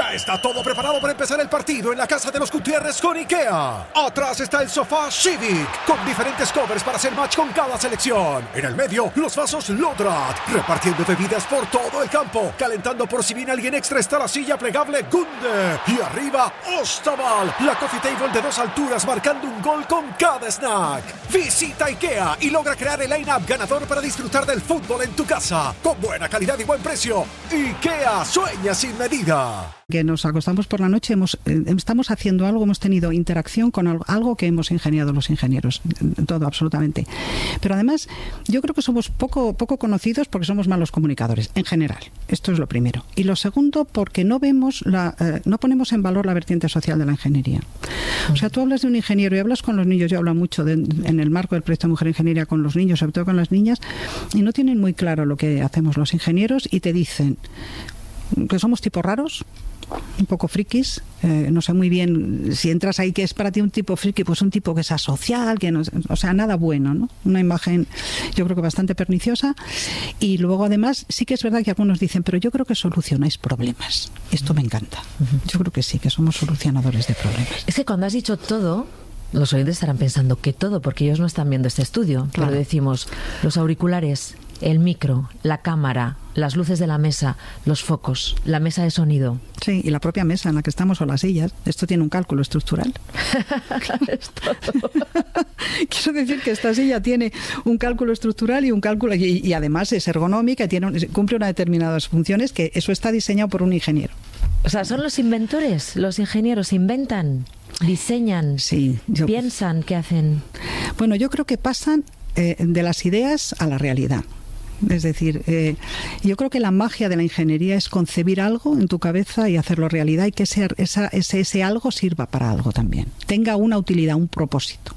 Ya está todo preparado para empezar el partido en la casa de los Gutiérrez con IKEA. Atrás está el sofá Civic, con diferentes covers para hacer match con cada selección. En el medio, los vasos Lodrat, repartiendo bebidas por todo el campo. Calentando por si viene alguien extra está la silla plegable Gunde. Y arriba, Ostaval, la coffee table de 2 alturas marcando un gol con cada snack. Visita IKEA y logra crear el line-up ganador para disfrutar del fútbol en tu casa. Con buena calidad y buen precio. IKEA, sueña sin medida. Que nos acostamos por la noche, estamos haciendo algo, hemos tenido interacción con algo que hemos ingeniado los ingenieros, todo, absolutamente. Pero además, yo creo que somos poco conocidos porque somos malos comunicadores, en general. Esto es lo primero. Y lo segundo, porque no ponemos en valor la vertiente social de la ingeniería. O sea, tú hablas de un ingeniero y hablas con los niños, yo hablo mucho en el marco del proyecto Mujer Ingeniería con los niños, sobre todo con las niñas, y no tienen muy claro lo que hacemos los ingenieros y te dicen que somos tipos raros, un poco frikis, no sé muy bien si entras ahí que es para ti un tipo friki, pues un tipo que es asocial, que no, o sea, nada bueno, ¿no? Una imagen yo creo que bastante perniciosa. Y luego además sí que es verdad que algunos dicen, pero yo creo que solucionáis problemas. Esto me encanta. Yo creo que sí, que somos solucionadores de problemas. Es que cuando has dicho todo, los oyentes estarán pensando que todo, porque ellos no están viendo este estudio, claro. Pero decimos los auriculares, el micro, la cámara, las luces de la mesa, los focos, la mesa de sonido. Sí, y la propia mesa en la que estamos o las sillas. Esto tiene un cálculo estructural. Es todo. Quiero decir que esta silla tiene un cálculo estructural y un cálculo y además es ergonómica y cumple unas determinadas funciones, que eso está diseñado por un ingeniero. O sea, son los inventores, los ingenieros inventan, diseñan, sí, piensan, ¿qué hacen? Bueno, yo creo que pasan de las ideas a la realidad. Es decir, yo creo que la magia de la ingeniería es concebir algo en tu cabeza y hacerlo realidad, y que ese algo sirva para algo también, tenga una utilidad, un propósito.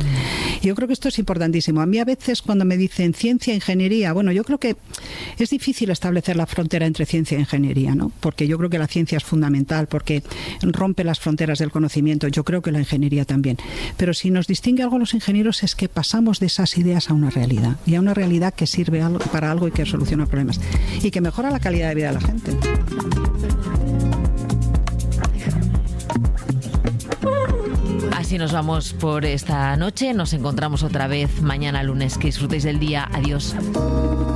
Yo creo que esto es importantísimo. A mí a veces cuando me dicen ciencia e ingeniería, bueno, yo creo que es difícil establecer la frontera entre ciencia e ingeniería, ¿no? Porque yo creo que la ciencia es fundamental, porque rompe las fronteras del conocimiento. Yo creo que la ingeniería también. Pero si nos distingue algo los ingenieros es que pasamos de esas ideas a una realidad, y a una realidad que sirve para algo y que soluciona problemas y que mejora la calidad de vida de la gente. Así nos vamos por esta noche. Nos encontramos otra vez mañana lunes. Que disfrutéis del día. Adiós.